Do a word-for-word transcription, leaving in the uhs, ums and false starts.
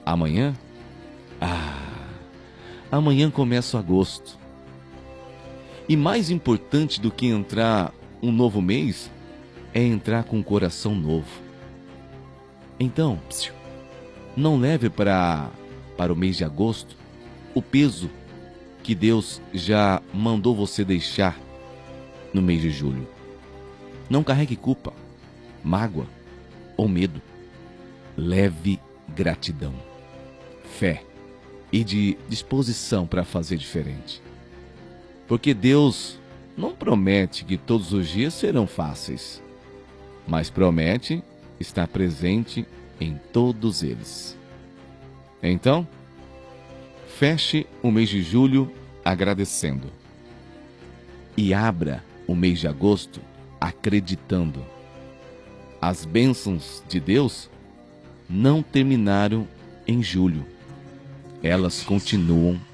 Amanhã? Ah, amanhã começa o agosto. E mais importante do que entrar um novo mês é entrar com um coração novo. Então, psiu, não leve para, para o mês de agosto o peso que Deus já mandou você deixar no mês de julho. Não carregue culpa, mágoa ou medo. Leve gratidão, fé e de disposição para fazer diferente. Porque Deus não promete que todos os dias serão fáceis, mas promete estar presente em todos eles. Então, feche o mês de julho agradecendo e abra o mês de agosto acreditando. As bênçãos de Deus não terminaram em julho. Elas continuam